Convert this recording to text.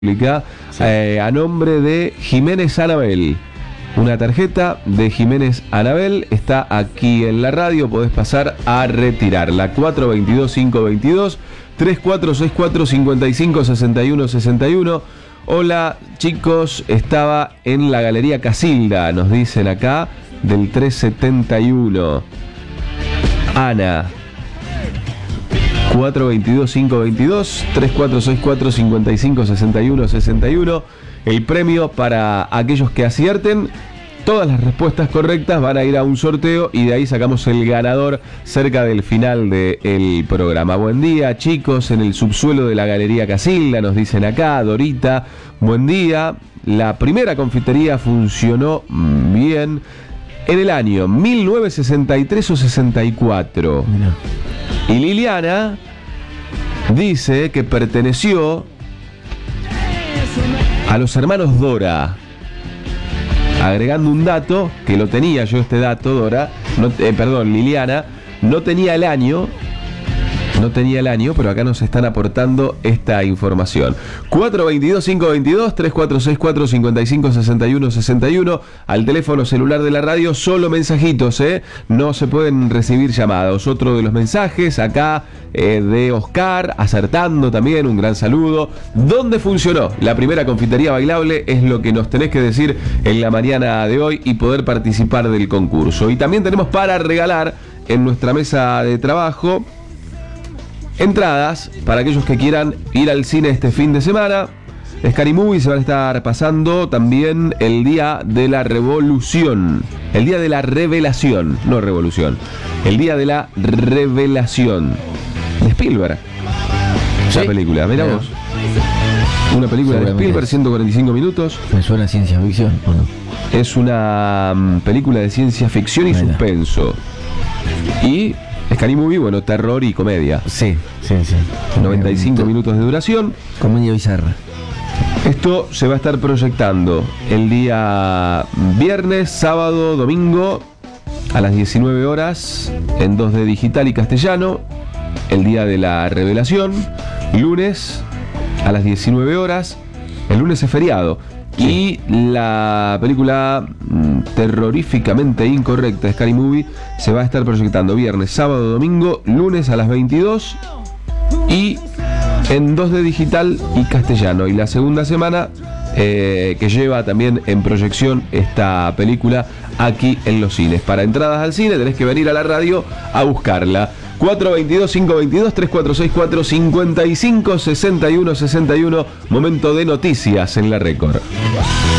Sí. A nombre de Jiménez Anabel. Una tarjeta de Jiménez Anabel está aquí en la radio, podés pasar a retirarla. 422-522, 3464-556161. Hola chicos, estaba en la Galería Casilda, nos dicen acá, del 371. Ana. 422-522, 3464-556161. El premio para aquellos que acierten todas las respuestas correctas van a ir a un sorteo y de ahí sacamos el ganador cerca del final del programa. Buen día chicos, en el subsuelo de la Galería Casilda, nos dicen acá, Dorita. Buen día, la primera confitería funcionó bien en el año 1963 o 64. Mirá. Y Liliana dice que perteneció a los hermanos Dora, agregando un dato, que lo tenía yo este dato, Dora, Liliana, no tenía el año, pero acá nos están aportando esta información. 422-522, 3464-556161, al teléfono celular de la radio, solo mensajitos, no se pueden recibir llamadas. Otro de los mensajes acá de Oscar, acertando también, un gran saludo. ¿Dónde funcionó la primera confitería bailable? Es lo que nos tenés que decir en la mañana de hoy y poder participar del concurso. Y también tenemos para regalar en nuestra mesa de trabajo entradas para aquellos que quieran ir al cine este fin de semana. Scary Movie se van a estar pasando también el día de la revolución. El día de la revelación, no revolución. El día de la revelación. De Spielberg. ¿Sí? La película, mirá vos. Una película de Spielberg, 145 minutos. ¿Me suena a ciencia ficción o no? Es una película de ciencia ficción y suspenso. Y Scary Movie, bueno, terror y comedia. Sí. 95 minutos de duración. Comedia bizarra. Esto se va a estar proyectando el día viernes, sábado, domingo a las 19 horas en 2D digital y castellano. El día de la revelación, lunes a las 19 horas. El lunes es feriado. Y la película terroríficamente incorrecta, Scary Movie, se va a estar proyectando viernes, sábado, domingo, lunes a las 22 y en 2D digital y castellano. Y la segunda semana que lleva también en proyección esta película aquí en los cines. Para entradas al cine tenés que venir a la radio a buscarla. 422-522, 3464-556161. Momento de noticias en la Record.